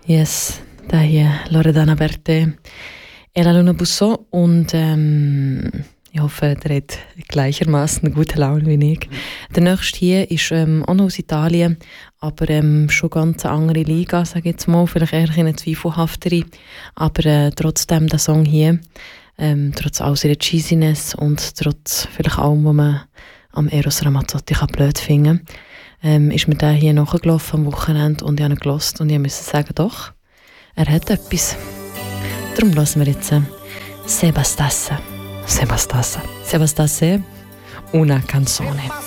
Yes, da hier Loredana Berthe e la Luna Busson und ich hoffe, ihr habt gleichermaßen eine gute Laune wie ich. Der nächste hier ist auch noch aus Italien, aber schon ganz eine andere Liga, sage ich jetzt mal, vielleicht eher eine zweifelhaftere, aber trotzdem der Song hier, trotz all seiner Cheesiness und trotz vielleicht allem, was man am Eros Ramazzotti blöd finden kann, ist mir der hier nachgelaufen am Wochenende und ich habe ihn gehört und ich musste sagen, doch, er hat etwas. Darum hören wir jetzt Se bastasse una canzone.